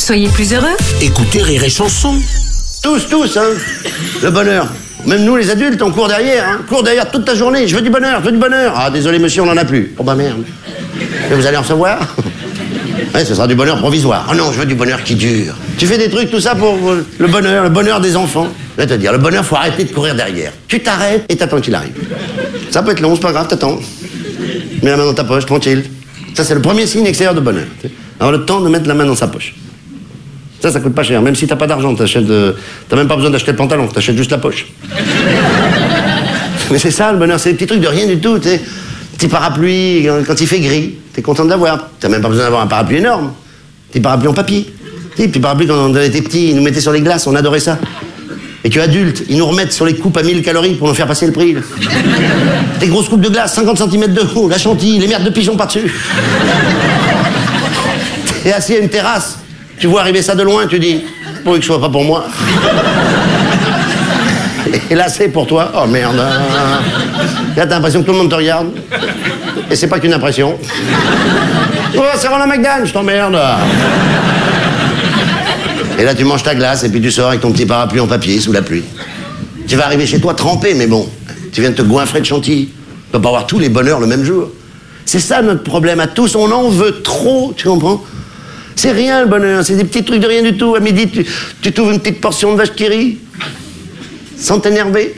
Soyez plus heureux. Écoutez Rire et Chanson. Tous, hein. Le bonheur. Même nous, les adultes, on court derrière, hein. Court derrière toute ta journée. Je veux du bonheur. Ah, désolé, monsieur, on n'en a plus. Oh, bah merde. Et vous allez en recevoir? Ouais, ce sera du bonheur provisoire. Oh non, je veux du bonheur qui dure. Tu fais des trucs, tout ça pour le bonheur des enfants. Je vais te dire, le bonheur, faut arrêter de courir derrière. Tu t'arrêtes et t'attends qu'il arrive. Ça peut être long, c'est pas grave, t'attends. Mets la main dans ta poche, tranquille. Ça, c'est le premier signe extérieur de bonheur. Avoir le temps de mettre la main dans sa poche. Ça coûte pas cher. Même si t'as pas d'argent, t'as même pas besoin d'acheter le pantalon, t'achètes juste la poche. Mais c'est ça, le bonheur, c'est des petits trucs de rien du tout, tu sais. Petit parapluie, quand il fait gris, t'es content de l'avoir. T'as même pas besoin d'avoir un parapluie énorme. Petit parapluie en papier. Petit parapluie, quand on était petits, ils nous mettaient sur les glaces, on adorait ça. Et tu adultes, ils nous remettent sur les coupes à 1000 calories pour nous faire passer le prix. Là. Des grosses coupes de glace, 50 cm de haut, la chantilly, les merdes de pigeons par-dessus. T'es assis à une terrasse, tu vois arriver ça de loin, tu dis, pourvu que ce soit pas pour moi. Et là, c'est pour toi. Oh merde. Là, t'as l'impression que tout le monde te regarde. Et c'est pas qu'une impression. Oh, c'est Ronald McDan, je t'emmerde. Et là, tu manges ta glace et puis tu sors avec ton petit parapluie en papier sous la pluie. Tu vas arriver chez toi trempé, mais bon, tu viens de te goinfrer de chantilly. Tu peux pas avoir tous les bonheurs le même jour. C'est ça notre problème à tous, on en veut trop, tu comprends? C'est rien le bonheur, c'est des petits trucs de rien du tout. À midi, tu t'ouvres une petite portion de vache qui rit, sans t'énerver.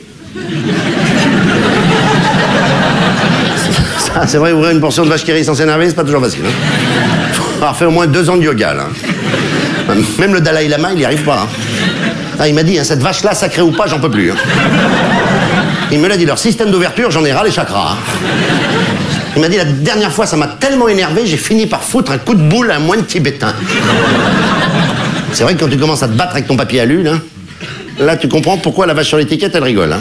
Ça, c'est vrai, ouvrir une portion de vache qui rit sans s'énerver, c'est pas toujours facile. Hein. Faut avoir fait au moins 2 ans de yoga, là. Même le Dalai Lama, il n'y arrive pas. Hein. Ah, il m'a dit, hein, cette vache-là, sacrée ou pas, j'en peux plus. Hein. Il me l'a dit, leur système d'ouverture, j'en ai ras les chakras. Hein. Il m'a dit, la dernière fois, ça m'a tellement énervé, j'ai fini par foutre un coup de boule à un moine tibétain. C'est vrai que quand tu commences à te battre avec ton papier alu, là, tu comprends pourquoi la vache sur l'étiquette, elle rigole. Hein.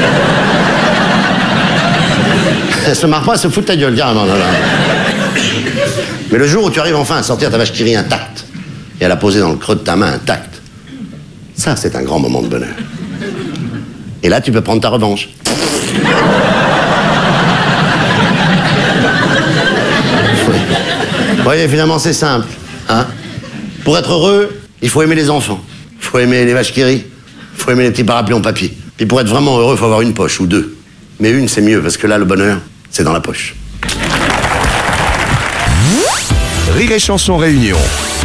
Elle se marre pas, elle se fout de ta gueule, carrément. Là. Mais le jour où tu arrives enfin à sortir ta vache qui rit intacte, et à la poser dans le creux de ta main intacte, ça, c'est un grand moment de bonheur. Et là, tu peux prendre ta revanche. Vous voyez, finalement, c'est simple. Hein? Pour être heureux, il faut aimer les enfants. Il faut aimer les vaches qui rient. Il faut aimer les petits parapluies en papier. Puis pour être vraiment heureux, il faut avoir une poche ou 2. Mais une, c'est mieux, parce que là, le bonheur, c'est dans la poche. Rire et Chanson Réunion.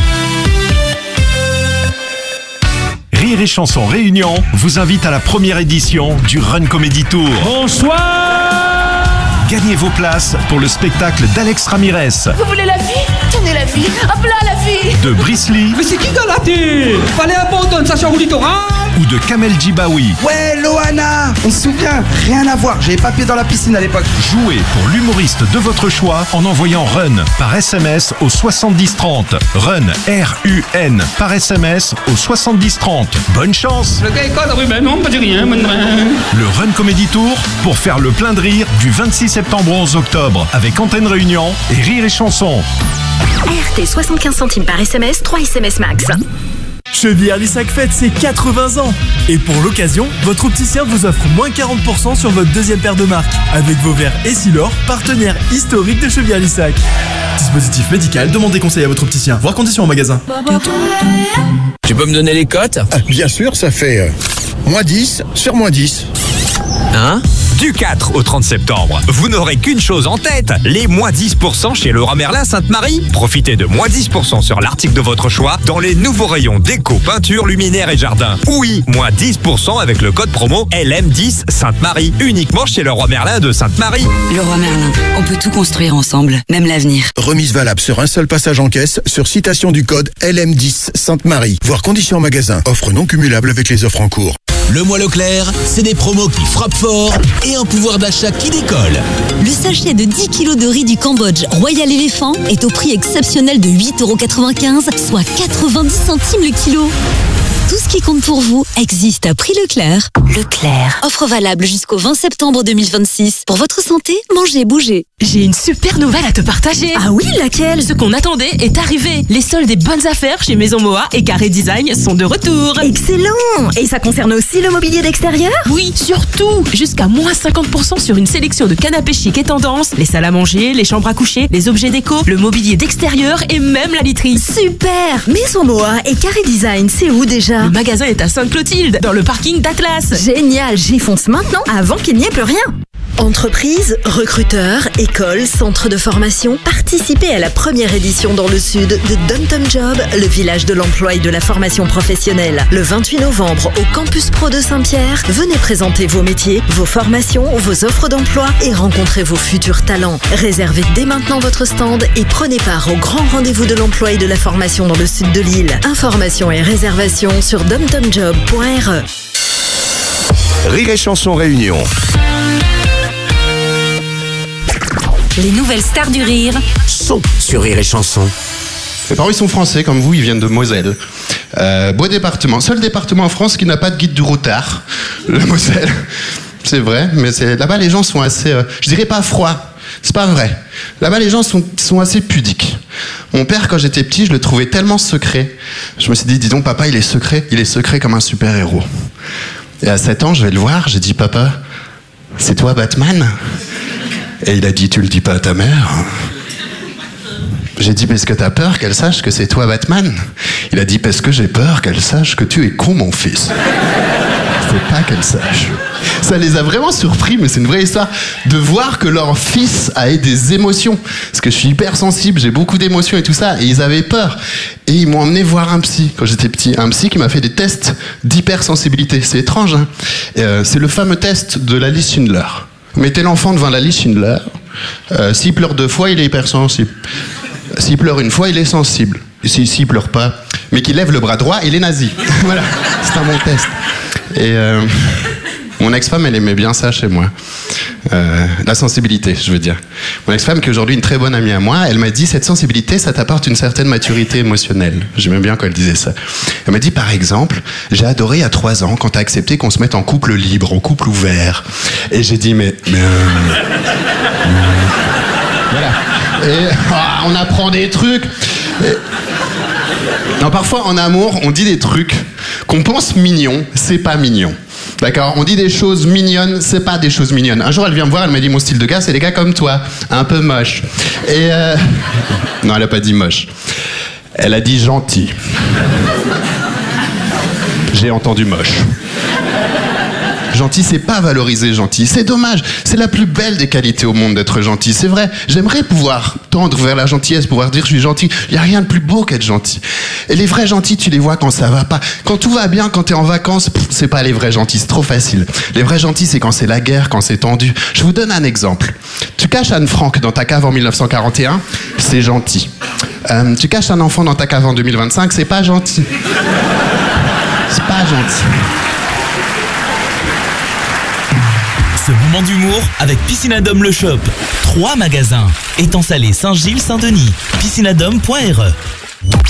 Rire et Chanson Réunion vous invite à la première édition du Run Comedy Tour. Bonsoir. Gagnez vos places pour le spectacle d'Alex Ramirez. Vous voulez la vie? Tenez la vie. Hop là, la vie. De Bruce Lee. Mais c'est qui dans la tête? Fallait abandonner ça sur le littoral. Ou de Kamel Djibaoui. Ouais, Loana, on se souvient, rien à voir, j'avais pas pied dans la piscine à l'époque. Jouez pour l'humoriste de votre choix en envoyant RUN par SMS au 7030. RUN, R-U-N, par SMS au 7030. Bonne chance. Le gars est con, oui, ben non, pas du rien. Le Run Comedy Tour pour faire le plein de rire du 26 septembre au 11 octobre avec Antenne Réunion et Rire et Chanson. RT 75 centimes par SMS, 3 SMS max. Chevillière-Lissac fête ses 80 ans. Et pour l'occasion, votre opticien vous offre moins 40% sur votre deuxième paire de marques. Avec vos verres Essilor, partenaire historique de Chevillière-Lissac. Dispositif médical, demandez conseil à votre opticien. Voir conditions en magasin. Tu peux me donner les cotes? Bien sûr, ça fait -10 sur -10. Hein? Du 4 au 30 septembre, vous n'aurez qu'une chose en tête, les moins 10% chez Leroy Merlin Sainte-Marie. Profitez de moins 10% sur l'article de votre choix dans les nouveaux rayons déco, peinture, luminaire et jardin. Oui, moins 10% avec le code promo LM10 Sainte-Marie, uniquement chez Leroy Merlin de Sainte-Marie. Leroy Merlin, on peut tout construire ensemble, même l'avenir. Remise valable sur un seul passage en caisse sur citation du code LM10 Sainte-Marie. Voir conditions en magasin. Offre non cumulable avec les offres en cours. Le mois Leclerc, c'est des promos qui frappent fort et un pouvoir d'achat qui décolle. Le sachet de 10 kg de riz du Cambodge Royal Elephant est au prix exceptionnel de 8,95 €, soit 90 centimes le kilo. Tout ce qui compte pour vous existe à prix Leclerc. Leclerc. Offre valable jusqu'au 20 septembre 2026. Pour votre santé, mangez et bougez. J'ai une super nouvelle à te partager. Ah oui, laquelle? Ce qu'on attendait est arrivé. Les soldes des bonnes affaires chez Maison Moa et Carré Design sont de retour. Excellent! Et ça concerne aussi le mobilier d'extérieur? Oui, surtout. Jusqu'à moins 50% sur une sélection de canapés chic et tendance, les salles à manger, les chambres à coucher, les objets déco, le mobilier d'extérieur et même la literie. Super! Maison Moa et Carré Design, c'est où déjà? Le magasin est à Sainte-Clotilde, dans le parking d'Atlas. Génial, j'y fonce maintenant avant qu'il n'y ait plus rien. Entreprises, recruteurs, écoles, centres de formation, participez à la première édition dans le sud de Dom Tom Job, le village de l'emploi et de la formation professionnelle. Le 28 novembre au Campus Pro de Saint-Pierre, venez présenter vos métiers, vos formations, vos offres d'emploi et rencontrer vos futurs talents. Réservez dès maintenant votre stand et prenez part au grand rendez-vous de l'emploi et de la formation dans le sud de l'île. Informations et réservations sur domtomjob.re. Rire et Chanson Réunion. Les nouvelles stars du rire sont sur Rire et Chanson. Mes parents, ils sont français, comme vous, ils viennent de Moselle. Beau département. Seul département en France qui n'a pas de guide du routard. La Moselle. C'est vrai, mais là-bas, les gens sont assez, je dirais pas froids. C'est pas vrai. Là-bas, les gens sont assez pudiques. Mon père, quand j'étais petit, je le trouvais tellement secret. Je me suis dit, dis donc, papa, il est secret comme un super-héros. Et à 7 ans, je vais le voir, j'ai dit, papa, c'est toi Batman ? Et il a dit, tu le dis pas à ta mère ? J'ai dit, parce que t'as peur qu'elle sache que c'est toi Batman ? Il a dit, parce que j'ai peur qu'elle sache que tu es con, mon fils. Faut pas qu'elle sache. Ça les a vraiment surpris, mais c'est une vraie histoire, de voir que leur fils a des émotions. Parce que je suis hyper sensible, j'ai beaucoup d'émotions et tout ça, et ils avaient peur. Et ils m'ont emmené voir un psy quand j'étais petit. Un psy qui m'a fait des tests d'hypersensibilité. C'est étrange, hein ? C'est le fameux test de la liste Schindler. Mettez l'enfant devant la liste Schindler. S'il pleure 2 fois, il est hypersensible. S'il pleure 1 fois, il est sensible. S'il pleure pas, mais qu'il lève le bras droit, il est nazi. Voilà, c'est un bon test. Et mon ex-femme, elle aimait bien ça chez moi. La sensibilité, je veux dire. Mon ex-femme, qui est aujourd'hui une très bonne amie à moi, elle m'a dit, cette sensibilité, ça t'apporte une certaine maturité émotionnelle. J'aimais bien quand elle disait ça. Elle m'a dit, par exemple, j'ai adoré à 3 ans quand t'as accepté qu'on se mette en couple libre, en couple ouvert. Et j'ai dit, mais voilà. Et on apprend des trucs. Non, parfois, en amour, on dit des trucs qu'on pense mignons, c'est pas mignon. D'accord ? On dit des choses mignonnes, c'est pas des choses mignonnes. Un jour, elle vient me voir, elle m'a dit, mon style de gars, c'est des gars comme toi, un peu moche. Et non, elle a pas dit moche. Elle a dit gentil. J'ai entendu moche. Gentil, c'est pas valoriser gentil. C'est dommage. C'est la plus belle des qualités au monde d'être gentil. C'est vrai. J'aimerais pouvoir tendre vers la gentillesse, pouvoir dire je suis gentil. Il n'y a rien de plus beau qu'être gentil. Et les vrais gentils, tu les vois quand ça va pas. Quand tout va bien, quand t'es en vacances, c'est pas les vrais gentils. C'est trop facile. Les vrais gentils, c'est quand c'est la guerre, quand c'est tendu. Je vous donne un exemple. Tu caches Anne Frank dans ta cave en 1941, c'est gentil. Tu caches un enfant dans ta cave en 2025, c'est pas gentil. C'est pas gentil. Ce moment d'humour avec Piscinadome Le Shop. 3 magasins. Étang Salé, Saint-Gilles, Saint-Denis. Piscinadome.re.